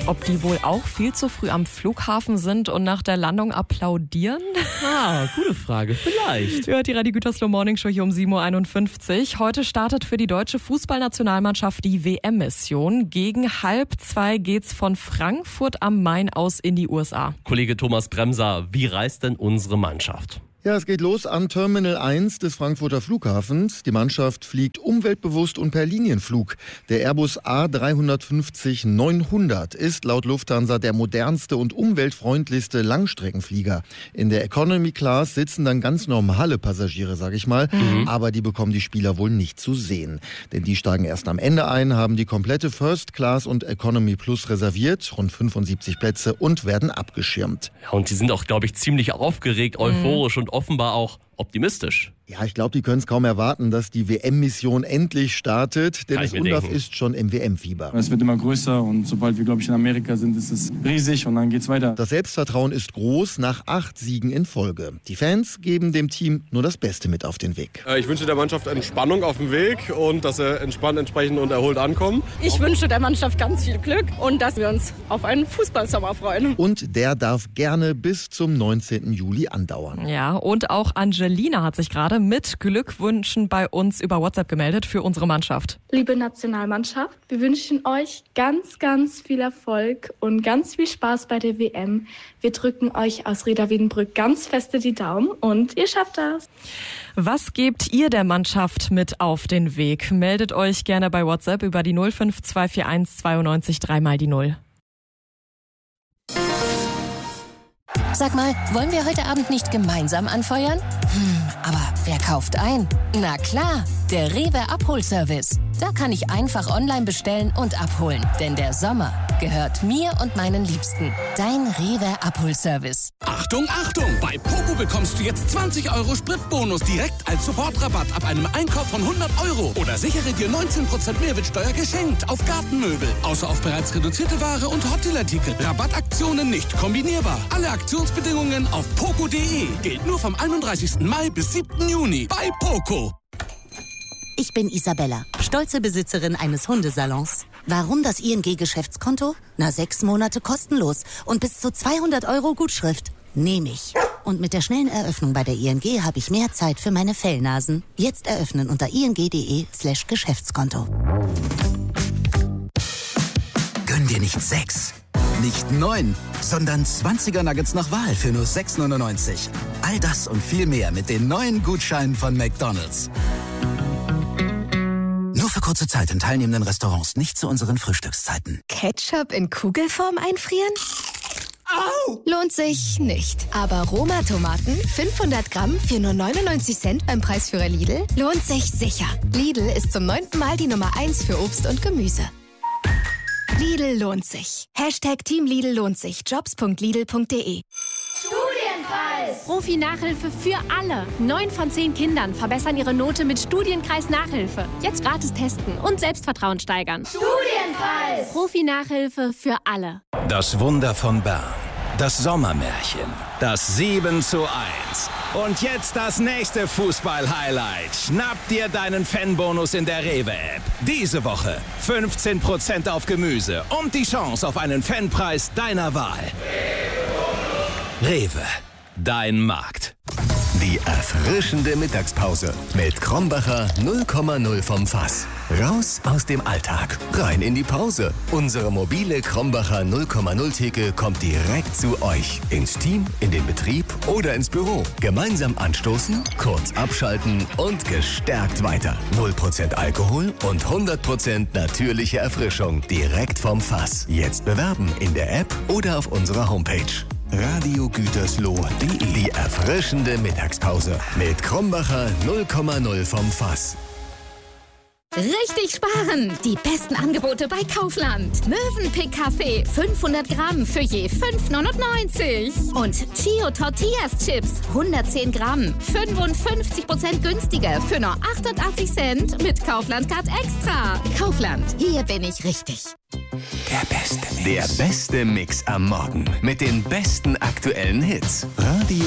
ob die wohl auch viel zu früh am Flughafen sind und nach der Landung applaudieren? Gute Frage, vielleicht. Hört die Radio Gütersloh Morning Show hier um 7.51 Uhr. Heute startet für die deutsche Fußballnationalmannschaft die WM-Mission. Gegen 1:30 geht's von Frankfurt am Main aus in die USA. Kollege Thomas Bremser, wie reist denn unsere Mannschaft? Ja, es geht los am Terminal 1 des Frankfurter Flughafens. Die Mannschaft fliegt umweltbewusst und per Linienflug. Der Airbus A350-900 ist laut Lufthansa der modernste und umweltfreundlichste Langstreckenflieger. In der Economy Class sitzen dann ganz normale Passagiere, sag ich mal. Aber die bekommen die Spieler wohl nicht zu sehen. Denn die steigen erst am Ende ein, haben die komplette First Class und Economy Plus reserviert, rund 75 Plätze, und werden abgeschirmt. Ja, und die sind auch, glaube ich, ziemlich aufgeregt, euphorisch und offenbar auch optimistisch. Ja, ich glaube, die können es kaum erwarten, dass die WM-Mission endlich startet, denn das UNDAF ist schon im WM-Fieber. Es wird immer größer und sobald wir, glaube ich, in Amerika sind, ist es riesig und dann geht's weiter. Das Selbstvertrauen ist groß nach 8 Siegen in Folge. Die Fans geben dem Team nur das Beste mit auf den Weg. Ich wünsche der Mannschaft Entspannung auf dem Weg und dass sie entspannt, entsprechend und erholt ankommen. Ich wünsche der Mannschaft ganz viel Glück und dass wir uns auf einen Fußballsommer freuen. Und der darf gerne bis zum 19. Juli andauern. Ja, und auch Angelina hat sich gerade mit Glückwünschen bei uns über WhatsApp gemeldet für unsere Mannschaft. Liebe Nationalmannschaft, wir wünschen euch ganz, ganz viel Erfolg und ganz viel Spaß bei der WM. Wir drücken euch aus Reda-Wiedenbrück ganz feste die Daumen und ihr schafft das. Was gebt ihr der Mannschaft mit auf den Weg? Meldet euch gerne bei WhatsApp über die 05241 92 3 mal die 0. Sag mal, wollen wir heute Abend nicht gemeinsam anfeuern? Aber wer kauft ein? Na klar, der Rewe Abholservice. Da kann ich einfach online bestellen und abholen. Denn der Sommer gehört mir und meinen Liebsten. Dein Rewe Abholservice. Achtung, Achtung! Bei Poco bekommst du jetzt 20 € Spritbonus direkt als Sofortrabatt ab einem Einkauf von 100 €. Oder sichere dir 19% Mehrwertsteuer geschenkt auf Gartenmöbel. Außer auf bereits reduzierte Ware und Hotdeal-Artikel. Rabattaktionen nicht kombinierbar. Alle Aktionsbedingungen auf poco.de. Gilt nur vom 31. Mai bis 7. Juni bei Poco. Ich bin Isabella, stolze Besitzerin eines Hundesalons. Warum das ING-Geschäftskonto? 6 Monate kostenlos und bis zu 200 € Gutschrift. Nehme ich. Und mit der schnellen Eröffnung bei der ING habe ich mehr Zeit für meine Fellnasen. Jetzt eröffnen unter ing.de/Geschäftskonto. Gönn dir nicht 6, nicht 9, sondern 20er Nuggets nach Wahl für nur 6,99. All das und viel mehr mit den neuen Gutscheinen von McDonald's. Nur für kurze Zeit in teilnehmenden Restaurants, nicht zu unseren Frühstückszeiten. Ketchup in Kugelform einfrieren? Au! Lohnt sich nicht. Aber Roma-Tomaten, 500 Gramm für nur 99 Cent beim Preisführer Lidl, lohnt sich sicher. Lidl ist zum 9. Mal die Nummer 1 für Obst und Gemüse. Lidl lohnt sich. Hashtag Team Lidl lohnt sich. Jobs.lidl.de. Studienkreis! Profi-Nachhilfe für alle. 9 von 10 Kindern verbessern ihre Note mit Studienkreis-Nachhilfe. Jetzt gratis testen und Selbstvertrauen steigern. Studienkreis! Profi-Nachhilfe für alle. Das Wunder von Bern. Das Sommermärchen. Das 7:1. Und jetzt das nächste Fußball-Highlight. Schnapp dir deinen Fanbonus in der Rewe-App. Diese Woche 15% auf Gemüse und die Chance auf einen Fanpreis deiner Wahl. Rewe, dein Markt. Die erfrischende Mittagspause mit Krombacher 0,0 vom Fass. Raus aus dem Alltag, rein in die Pause. Unsere mobile Krombacher 0,0 Theke kommt direkt zu euch. Ins Team, in den Betrieb oder ins Büro. Gemeinsam anstoßen, kurz abschalten und gestärkt weiter. 0% Alkohol und 100% natürliche Erfrischung direkt vom Fass. Jetzt bewerben in der App oder auf unserer Homepage. radiogütersloh.de. Die erfrischende Mittagspause mit Krombacher 0,0 vom Fass. Richtig sparen! Die besten Angebote bei Kaufland. Mövenpick Kaffee 500 Gramm für je 5,99. Und Chio Tortillas Chips 110 Gramm 55% günstiger für nur 88 Cent mit Kaufland Card Extra. Kaufland, hier bin ich richtig. Der beste Mix am Morgen mit den besten aktuellen Hits. Radio